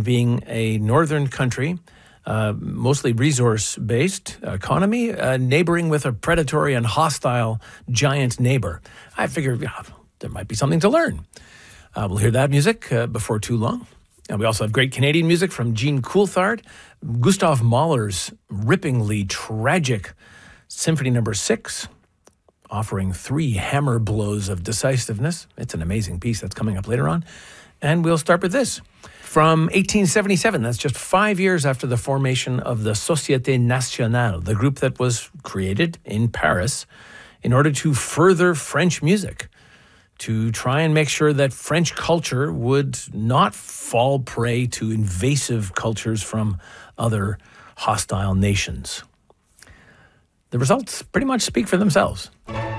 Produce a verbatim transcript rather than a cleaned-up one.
being a northern country, uh, mostly resource-based economy, uh, neighboring with a predatory and hostile giant neighbor. I figured yeah, there might be something to learn. Uh, we'll hear that music uh, before too long. And we also have great Canadian music from Jean Coulthard, Gustav Mahler's rippingly tragic Symphony Number Six, offering three hammer blows of decisiveness. It's an amazing piece that's coming up later on. And we'll start with this. From eighteen seventy-seven, that's just five years after the formation of the Société Nationale, the group that was created in Paris in order to further French music, to try and make sure that French culture would not fall prey to invasive cultures from other hostile nations. The results pretty much speak for themselves.